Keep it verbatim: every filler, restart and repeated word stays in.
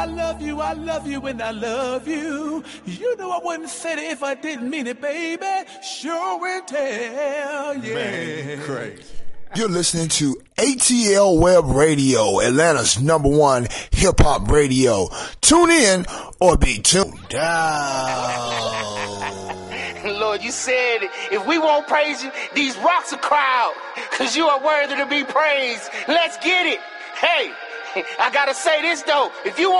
I love you, I love you, and I love you. You know I wouldn't say it if I didn't mean it, baby. Sure and tell, yeah. Man, crazy. You're listening to A T L Web Radio, Atlanta's number one hip-hop radio. Tune in or be tuned out. Lord, you said if we won't praise you, these rocks will cry out, because you are worthy to be praised. Let's get it. Hey, I got to say this, though. If you want